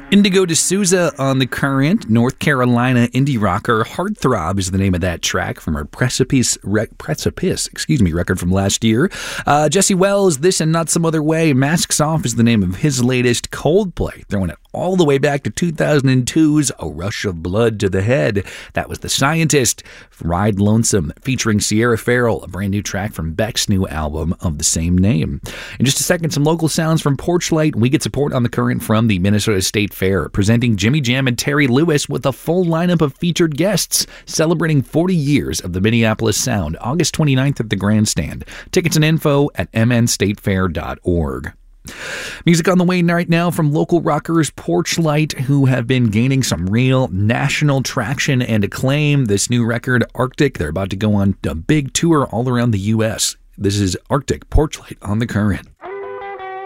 Indigo D'Souza on The Current, North Carolina indie rocker. Heartthrob is the name of that track from her Precipice record from last year. Jesse Wells, This and Not Some Other Way. Masks Off is the name of his latest. Coldplay, throwing it all the way back to 2002's A Rush of Blood to the Head. That was The Scientist. Ride Lonesome, featuring Sierra Farrell, a brand new track from Beck's new album of the same name. In just a second, some local sounds from Porchlight. We get support on The Current from the Minnesota State Fair, presenting Jimmy Jam and Terry Lewis with a full lineup of featured guests, celebrating 40 years of the Minneapolis sound, August 29th at the Grandstand. Tickets and info at mnstatefair.org. Music on the way right now from local rockers Porchlight, who have been gaining some real national traction and acclaim. This new record, Arctic, they're about to go on a big tour all around the U.S. This is Arctic, Porchlight on The Current.